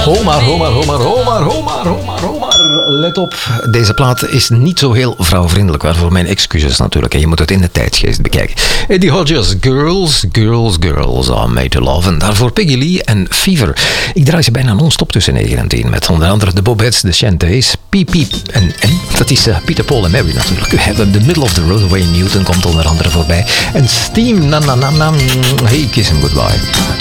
Ho maar. Let op, deze plaat is niet zo heel vrouwvriendelijk. Waarvoor mijn excuses natuurlijk. En je moet het in de tijdsgeest bekijken. Eddie Hodges, Girls are made to love. En daarvoor Peggy Lee en Fever. Ik draai ze bijna non-stop tussen 9 en 10. Met onder andere de Bobettes, de Chantays, Piep en dat is Peter, Paul en Mary natuurlijk. We hebben The Middle of the Road, Wayne Newton komt onder andere voorbij. En Steam, hey, kiss him goodbye.